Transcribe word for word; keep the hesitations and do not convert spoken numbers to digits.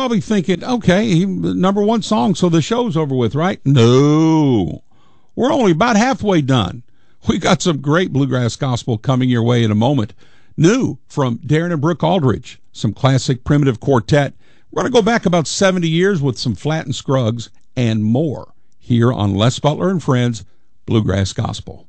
probably thinking, okay, he, number one song, so the show's over with, right? No. We're only about halfway done. We got some great bluegrass gospel coming your way in a moment. New from Darren and Brooke Aldridge, some classic primitive quartet. We're going to go back about seventy years with some Flatt and Scruggs and more here on Les Butler and Friends Bluegrass Gospel.